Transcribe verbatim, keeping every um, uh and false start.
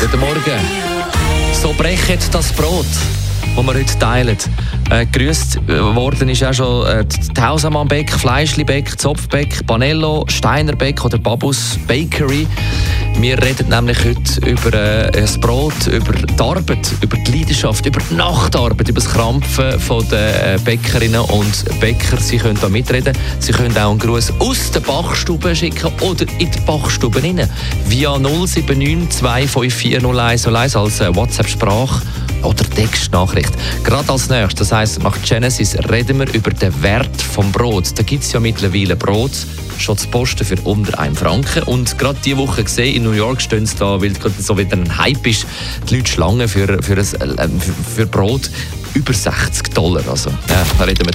Guten Morgen. So brechet das Brot, das wir heute teilen. Äh, gerüßt worden ist auch schon äh, die Hausamann-Bäck, Fleischli-Bäck, Zopfbäck, Banello, Steiner-Bäck oder Babus Bakery. Wir reden nämlich heute über äh, das Brot, über die Arbeit, über die Leidenschaft, über die Nachtarbeit, über das Krampfen von den äh, Bäckerinnen und Bäcker. Sie können da mitreden. Sie können auch einen Gruß aus der Backstube schicken oder in die Backstube rein. Via null sieben neun zwei fünf vier null eins null eins als äh, WhatsApp-Sprach oder Textnachricht. Gerade als nächstes, das heisst, nach Genesis reden wir über den Wert des Brots. Da gibt es ja mittlerweile Brot schon zu posten für unter einem Franken. Und gerade diese Woche gesehen, in New York stehen sie da, weil gerade so wieder ein Hype ist, die Leute Schlangen für, für, ein, für Brot über sechzig Dollar. Also, ja, da reden wir